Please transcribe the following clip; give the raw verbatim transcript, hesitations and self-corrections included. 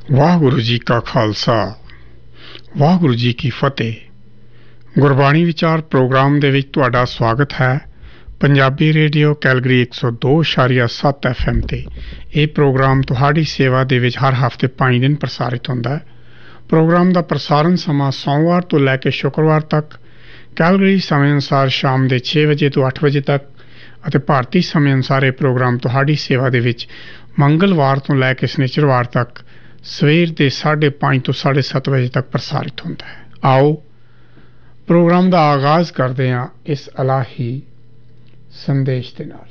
ਵਾਹਿਗੁਰੂ ਜੀ ਕਾ ਖਾਲਸਾ ਵਾਹਿਗੁਰੂ ਜੀ ਕੀ ਫਤਿਹ। ਗੁਰਬਾਣੀ ਵਿਚਾਰ ਪ੍ਰੋਗਰਾਮ ਦੇ ਵਿੱਚ ਤੁਹਾਡਾ ਸਵਾਗਤ ਹੈ। ਪੰਜਾਬੀ ਰੇਡੀਓ ਕੈਲਗਰੀ ਇੱਕ ਸੌ ਦੋ ਇਸ਼ਾਰੀਆ ਸੱਤ ਐਫ ਐਮ ਤੇ ਇਹ ਪ੍ਰੋਗਰਾਮ ਤੁਹਾਡੀ ਸੇਵਾ ਦੇ ਵਿੱਚ ਹਰ ਹਫ਼ਤੇ ਪੰਜ ਦਿਨ ਪ੍ਰਸਾਰਿਤ ਹੁੰਦਾ ਹੈ। ਪ੍ਰੋਗਰਾਮ ਦਾ ਪ੍ਰਸਾਰਣ ਸਮਾਂ ਸੋਮਵਾਰ ਤੋਂ ਲੈ ਕੇ ਸ਼ੁੱਕਰਵਾਰ ਤੱਕ ਕੈਲਗਰੀ ਸਮੇਂ ਅਨੁਸਾਰ ਸ਼ਾਮ ਦੇ ਛੇ ਵਜੇ ਤੋਂ ਅੱਠ ਵਜੇ ਤੱਕ ਅਤੇ ਭਾਰਤੀ ਸਮੇਂ ਅਨੁਸਾਰ ਇਹ ਪ੍ਰੋਗਰਾਮ ਤੁਹਾਡੀ ਸੇਵਾ ਦੇ ਵਿੱਚ ਮੰਗਲਵਾਰ ਤੋਂ ਲੈ ਕੇ ਸ਼ਨੀਚਰਵਾਰ ਤੱਕ ਸਵੇਰ ਦੇ ਸਾਢੇ ਪੰਜ ਤੋਂ ਸਾਢੇ ਸੱਤ ਵਜੇ ਤੱਕ ਪ੍ਰਸਾਰਿਤ ਹੁੰਦਾ ਹੈ। ਆਓ ਪ੍ਰੋਗਰਾਮ ਦਾ ਆਗਾਜ਼ ਕਰਦੇ ਹਾਂ ਇਸ ਇਲਾਹੀ ਸੰਦੇਸ਼ ਦੇ ਨਾਲ।